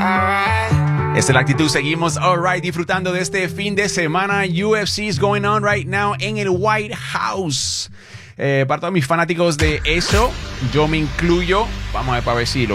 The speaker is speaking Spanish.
Esta es la actitud, seguimos alright, disfrutando de este fin de semana. UFC is going on right now en el White House. Para todos mis fanáticos de eso, yo me incluyo. Vamos a ver para ver si lo